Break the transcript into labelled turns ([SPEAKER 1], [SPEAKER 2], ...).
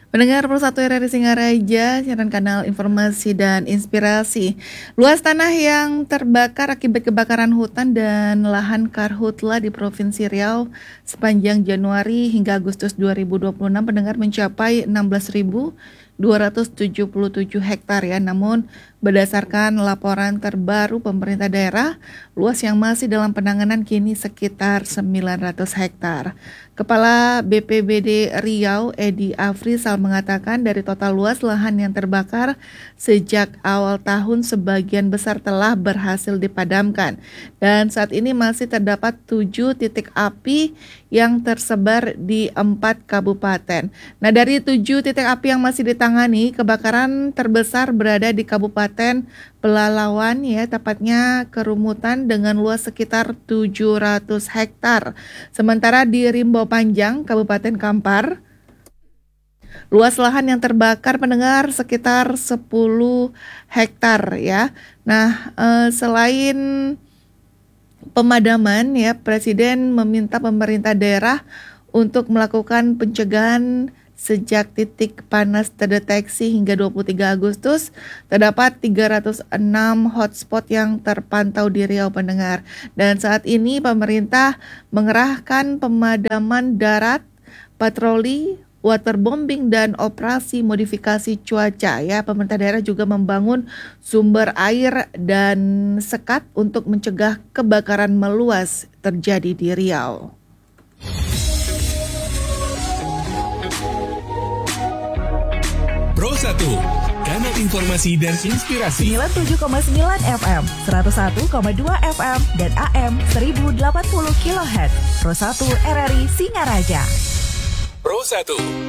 [SPEAKER 1] Pendengar Persatu RRI Singaraja, siaran kanal informasi dan inspirasi. Luas tanah yang terbakar akibat kebakaran hutan dan lahan karhutla di Provinsi Riau sepanjang Januari hingga Agustus 2026 pendengar mencapai 16.277 hektar ya. Namun berdasarkan laporan terbaru pemerintah daerah, luas yang masih dalam penanganan kini sekitar 900 hektar. Kepala BPBD Riau, Edi Afrizal mengatakan dari total luas lahan yang terbakar sejak awal tahun sebagian besar telah berhasil dipadamkan. Dan saat ini masih terdapat 7 titik api yang tersebar di 4 kabupaten. Nah, dari 7 titik api yang masih ditangani, kebakaran terbesar berada di Kabupaten Pelalawan ya, tepatnya Kerumutan dengan luas sekitar 700 hektar. Sementara di Rimbo Panjang, Kabupaten Kampar, luas lahan yang terbakar pendengar sekitar 10 hektar ya. Nah, selain pemadaman ya, Presiden meminta pemerintah daerah untuk melakukan pencegahan. Sejak titik panas terdeteksi hingga 23 Agustus, terdapat 306 hotspot yang terpantau di Riau pendengar. Dan saat ini pemerintah mengerahkan pemadaman darat, patroli, waterbombing, dan operasi modifikasi cuaca ya. Pemerintah daerah juga membangun sumber air dan sekat untuk mencegah kebakaran meluas terjadi di Riau.
[SPEAKER 2] Pro 1, kanal informasi dan inspirasi.
[SPEAKER 3] 97,9 FM, 101,2 FM, dan AM 1080 kHz. Pro 1 RRI Singaraja.
[SPEAKER 2] Pro 1.